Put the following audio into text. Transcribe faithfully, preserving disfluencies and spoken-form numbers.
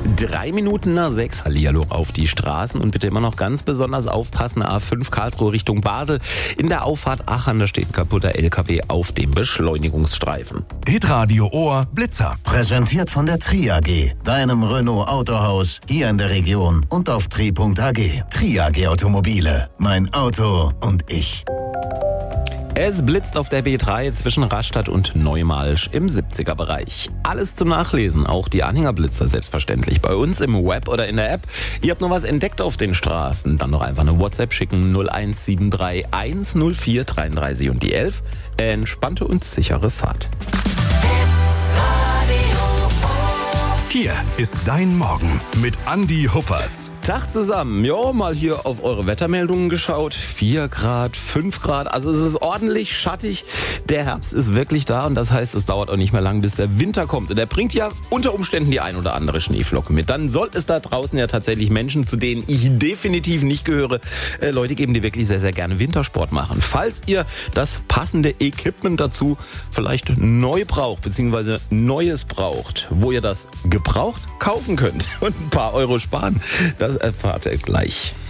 Drei Minuten nach sechs, hallihallo auf die Straßen und bitte immer noch ganz besonders aufpassen, A fünf Karlsruhe Richtung Basel. In der Auffahrt Aachen, da steht ein kaputter L K W auf dem Beschleunigungsstreifen. Hitradio Ohr Blitzer. Präsentiert von der Tri A G, deinem Renault Autohaus, hier in der Region und auf tri punkt a g. Tri A G Automobile, mein Auto und ich. Es blitzt auf der B drei zwischen Rastatt und Neumalsch im siebziger-Bereich. Alles zum Nachlesen, auch die Anhängerblitzer selbstverständlich. Bei uns im Web oder in der App. Ihr habt noch was entdeckt auf den Straßen, dann noch einfach eine WhatsApp schicken null eins sieben drei eins null vier dreiunddreißig und die elf. Entspannte und sichere Fahrt. Hier ist dein Morgen mit Andi Huppertz. Tag zusammen. Ja, mal hier auf eure Wettermeldungen geschaut. vier Grad, fünf Grad. Also es ist ordentlich schattig. Der Herbst ist wirklich da und das heißt, es dauert auch nicht mehr lang, bis der Winter kommt. Und der bringt ja unter Umständen die ein oder andere Schneeflocke mit. Dann soll es da draußen ja tatsächlich Menschen, zu denen ich definitiv nicht gehöre, äh, Leute geben, die wirklich sehr, sehr gerne Wintersport machen. Falls ihr das passende Equipment dazu vielleicht neu braucht, beziehungsweise Neues braucht, wo ihr das gebraucht kaufen könnt und ein paar Euro sparen, das erfahrt ihr gleich.